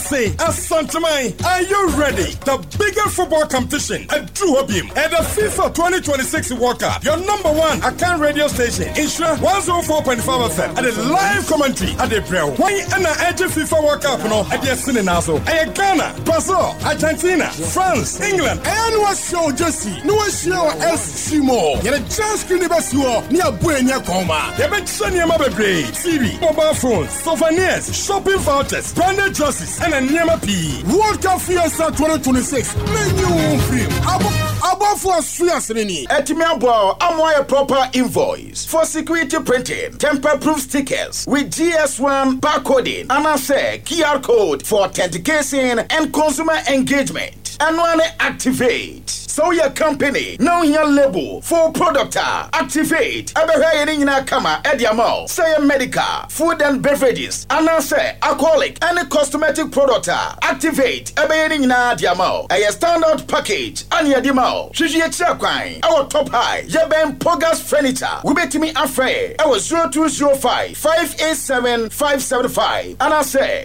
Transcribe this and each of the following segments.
say, Asantamai, are you ready? The biggest football competition at True Hobium at the FIFA 2026 World Cup. Your number one Akan radio station, Insure 104.5 FM, and a live commentary at the Braille. Why and the FIFA World Cup no at the Sininazo? And Ghana, Brazil, Argentina, France, England, and what show Jesse? No show else Shimo. You're a chance to never show near Buena Coma. You bet Shania Mabe, TV, mobile phones, souvenirs, shopping vouchers, branded dresses, and a Niama P. World Cup Fiesta 2026. Menu film. Above for Swiasini. Etimiabo, a proper invoice for security printing, temper-proof stickers with GS1 barcoding, and I say QR code for authentication and consumer engagement. And when activate. So your company, now your label for product activate. Ever kama ediamo. Say medical, food and beverages, and I say alcoholic and cosmetic product activate. Ever diamo. A standard package and your demo. Shishi Chakwine, our top high. Yeben Pogas furniture. We bet me afraid. I was 0205 587 575. And I say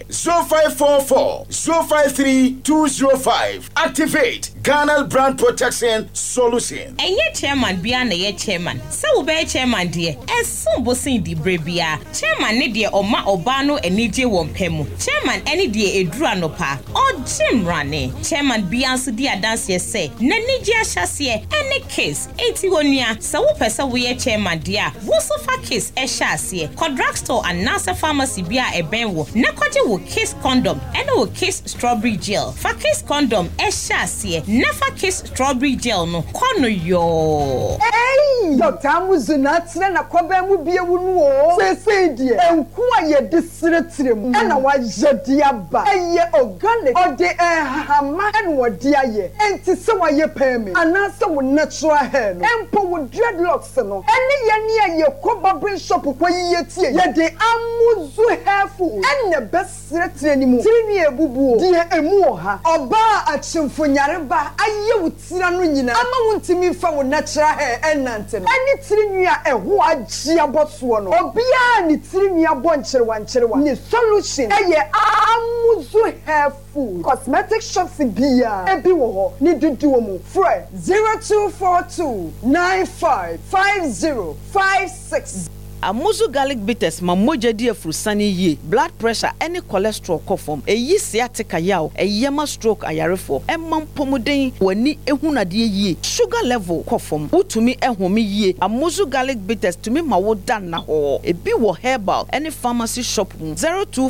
0544 053 205. Activate Ghana Brand Protection Solution. And ye chairman beyond the chairman. So be chairman dear. As soon bossing the brebia. Chairman ne dear Oma Obano and Nije Wompemu. Chairman any dear Edruanopa or Jim Rane. Chairman Biansu dear dance ye say. Nenija Shasie any case. 81 so pesa we chairman dear. Wosofa case e shasie. Drugstore and Nasa Pharmacy bia e benwo. Nakoje will kiss condom and will kiss strawberry gel. For kiss condom e shasie. Never kiss strawberry gel no. Kono yo. Hey, Dr. Amuzunatna na kwabemu bie wunu o. Se die. Enkuwa ye disretrem. Ena wa jedia ba. Eye organic. Ode hama en wodia ye. Enti se wa ye pemi. Anase wo natural hair no. Empo wo dreadlocks no. Ene ye ne ye koba brain shop kwa ye tie. Ye de Amuzu hairful. Ene besretre ni mu. Tiri ebubu. Die emu ha. Oba achimfonyare ba. Aye wutira no nyina. Ama wuntimi fa wo natural hair enante no. Ani tiri nua eho agia boso no. Obia ni tiri nua boncherewa ncherewa. Ni solution eye Amuzu hairful. Cosmetic shops bia ebi wo ho ni dudu mu. Fre 0242 955056. Amuzu garlic bitters mamoja dia frusani ye blood pressure any cholesterol kofom eyi sciatica yaw eyema stroke ayarefo emam pomuden wani ehunade ye sugar level kofom utumi ehome ye Amuzu garlic bitters tumi mawoda na ho ebi wo herbal any pharmacy shop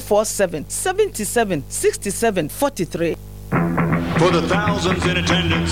0247 77 67 43. For the thousands in attendance